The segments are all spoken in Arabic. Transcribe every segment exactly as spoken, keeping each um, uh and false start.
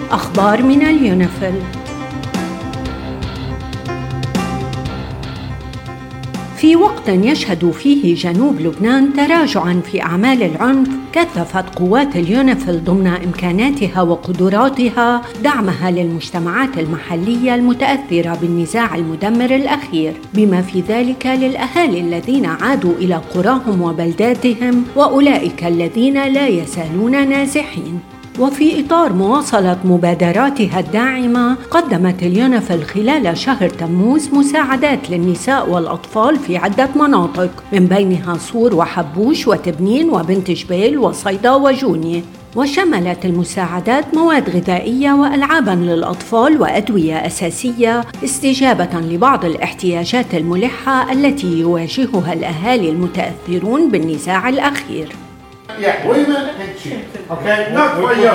أخبار من اليونيفيل. في وقت يشهد فيه جنوب لبنان تراجعاً في أعمال العنف، كثفت قوات اليونيفيل ضمن إمكاناتها وقدراتها دعمها للمجتمعات المحلية المتأثرة بالنزاع المدمر الأخير، بما في ذلك للأهالي الذين عادوا إلى قراهم وبلداتهم وأولئك الذين لا يزالون نازحين. وفي إطار مواصلة مبادراتها الداعمة، قدمت اليونيفيل خلال شهر تموز مساعدات للنساء والأطفال في عدة مناطق، من بينها صور وحبوش وتبنين وبنت جبيل وصيدا وجونية. وشملت المساعدات مواد غذائية وألعاباً للأطفال وأدوية أساسية، استجابة لبعض الاحتياجات الملحة التي يواجهها الأهالي المتأثرون بالنزاع الأخير. Yeah, women and children. Okay, not for you.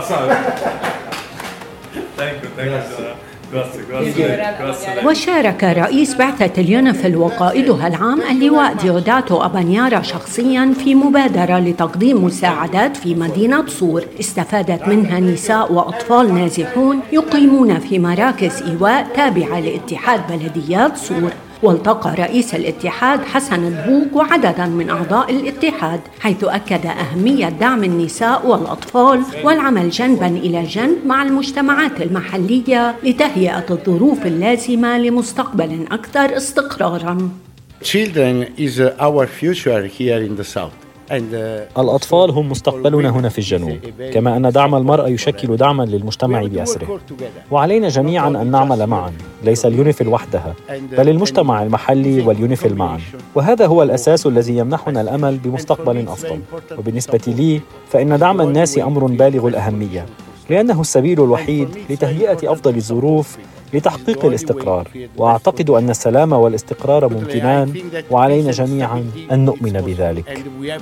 Thank you, thank you. وشارك رئيس بعثة اليونيفيل وقائدها العام اللواء ديوداتو أبانيارا شخصياً في مبادرة لتقديم مساعدات في مدينة صور، استفادت منها نساء وأطفال نازحون يقيمون في مراكز إيواء تابعة لاتحاد بلديات صور. والتقى رئيس الاتحاد حسن البوق وعدداً من أعضاء الاتحاد، حيث أكد أهمية دعم النساء والأطفال والعمل جنباً إلى جنب مع المجتمعات المحلية لتهيئة الظروف اللازمة لمستقبل أكثر استقراراً. Children is our future here in the south. الأطفال هم مستقبلنا هنا في الجنوب، كما أن دعم المرأة يشكل دعماً للمجتمع بأسره، وعلينا جميعاً أن نعمل معاً، ليس اليونيفيل وحدها بل المجتمع المحلي واليونيفيل معاً، وهذا هو الأساس الذي يمنحنا الأمل بمستقبل أفضل. وبالنسبة لي فإن دعم الناس أمر بالغ الأهمية، لأنه السبيل الوحيد لتهيئة أفضل الظروف لتحقيق الاستقرار، وأعتقد أن السلام والاستقرار ممكنان، وعلينا جميعاً أن نؤمن بذلك.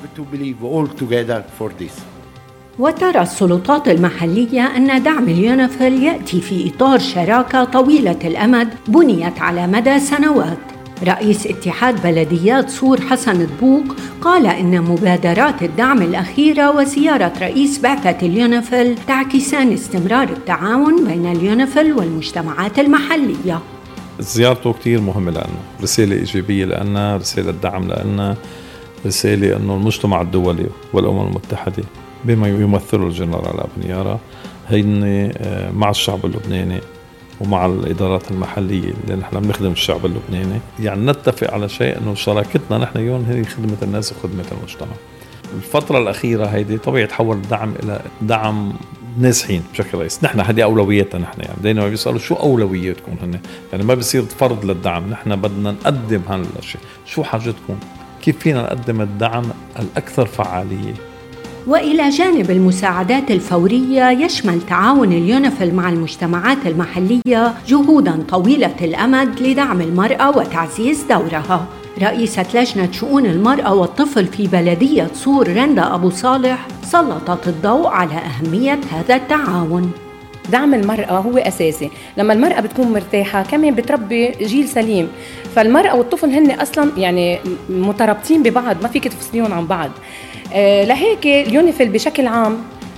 وترى السلطات المحلية أن دعم اليونيفيل يأتي في إطار شراكة طويلة الأمد بنيت على مدى سنوات. رئيس اتحاد بلديات صور حسن البوق قال إن مبادرات الدعم الأخيرة وزيارة رئيس بعثة اليونيفيل تعكسان استمرار التعاون بين اليونيفيل والمجتمعات المحلية. زيارته كتير مهمة لنا، رسالة إيجابية لنا، رسالة دعم لنا، رسالة أنه المجتمع الدولي والأمم المتحدة بما يمثله الجنرال أبانيارا هن مع الشعب اللبناني ومع الإدارات المحلية اللي نحن بنخدم الشعب اللبناني، يعني نتفق على شيء أنه شراكتنا نحن اليوم هي خدمة الناس وخدمة المجتمع. الفترة الأخيرة هيدي طبيعي تحول الدعم إلى دعم نازحين بشكل رئيسي. نحن هذه أولوياتنا نحن، يعني دايما بيسألوا شو أولوياتكم هن، يعني ما بيصير فرض للدعم، نحن بدنا نقدم هالشيء، شو حاجتكم، كيف فينا نقدم الدعم الأكثر فعالية. وإلى جانب المساعدات الفورية، يشمل تعاون اليونيفيل مع المجتمعات المحلية جهوداً طويلة الأمد لدعم المرأة وتعزيز دورها. رئيسة لجنة شؤون المرأة والطفل في بلدية صور رندا أبو صالح سلطت الضوء على أهمية هذا التعاون. دعم المرأة هو أساسي، لما المرأة بتكون مرتاحة كمان بتربي جيل سليم، فالمرأة والطفل هن أصلاً يعني مترابطين ببعض، ما فيك تفصليهم عن بعض. أه لهيك اليونيفيل بشكل عام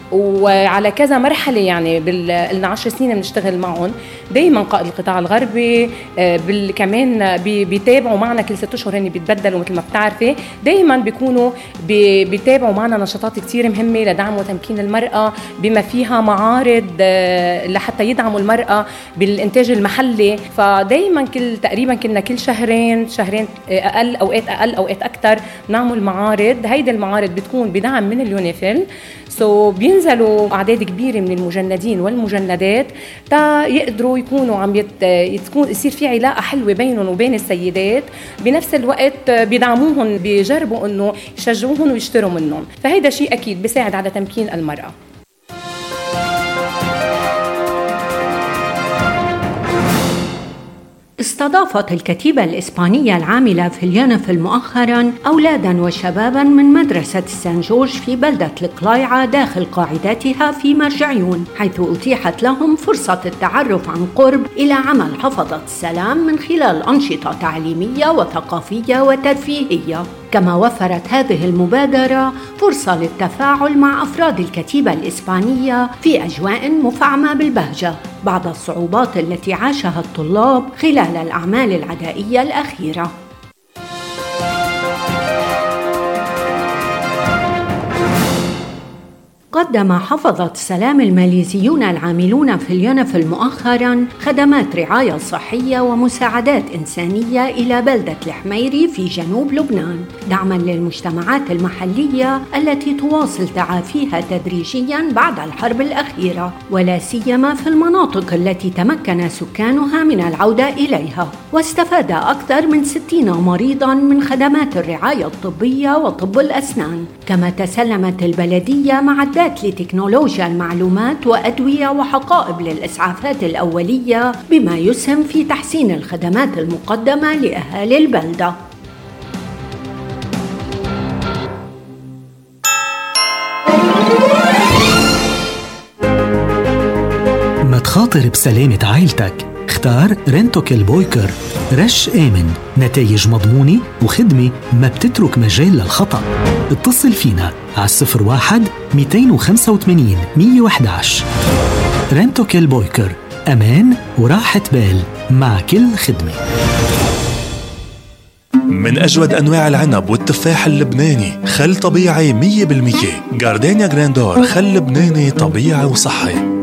وعلى كذا مرحلة، يعني بالعشر سنين بنشتغل معهم دايما. قائد القطاع الغربي أه كمان بيتابعوا معنا كل ست أشهر، هن بيتبدلوا مثل ما بتعرفي، دايما بيكونوا بيتابعوا معنا نشاطات كتير مهمة لدعم وتمكين المرأة، بما فيها معارض أه لحتى يدعموا المرأة بالإنتاج المحلي. فدايما كل تقريبا كنا كل شهرين شهرين أقل أوقات أقل أوقات أكتر نعمل معارض. هيدا المعارض بتكون بدعم من اليونيفيل، سو بينزلوا أعداد كبيرة من المجندين والمجندات تا يقدروا يكونوا عم يت... يتكون يصير في علاقة حلوة بينهم وبين السيدات، بنفس الوقت بيدعموهم، بيجربوا إنه يشجعوهم ويشتروا منهم. فهيدا شيء أكيد بيساعد على تمكين المرأة. استضافت الكتيبة الإسبانية العاملة في اليونف مؤخراً أولاداً وشباباً من مدرسة سان جورج في بلدة القلايعة داخل قاعدتها في مرجعيون، حيث أتيحت لهم فرصة التعرف عن قرب إلى عمل حفظة السلام من خلال أنشطة تعليمية وثقافية وترفيهية. كما وفرت هذه المبادرة فرصة للتفاعل مع أفراد الكتيبة الإسبانية في أجواء مفعمة بالبهجة بعد الصعوبات التي عاشها الطلاب خلال الأعمال العدائية الأخيرة. قدم حفظة السلام الماليزيون العاملون في اليونف مؤخراً خدمات رعاية صحية ومساعدات إنسانية إلى بلدة الحميري في جنوب لبنان، دعماً للمجتمعات المحلية التي تواصل تعافيها تدريجياً بعد الحرب الأخيرة، ولا سيما في المناطق التي تمكن سكانها من العودة إليها. واستفاد أكثر من ستين مريضاً من خدمات الرعاية الطبية وطب الأسنان. كما تسلمت البلدية معدات لتكنولوجيا المعلومات وأدوية وحقائب للإسعافات الأولية، بما يسهم في تحسين الخدمات المقدمة لأهالي البلدة. ما تخاطر بسلامة عائلتك، اختار رنتوكيل بويكر، رش آمن، نتائج مضمونة وخدمة ما بتترك مجال للخطأ. اتصل فينا على صفر واحد مئتين وخمسة وثمانين مئة وإحدى عشر. رنتوكيل بويكر، أمان وراحة بال مع كل خدمة. من أجود أنواع العنب والتفاح اللبناني، خل طبيعي مية بالمية. جاردينيا جراندور، خل لبناني طبيعي وصحي.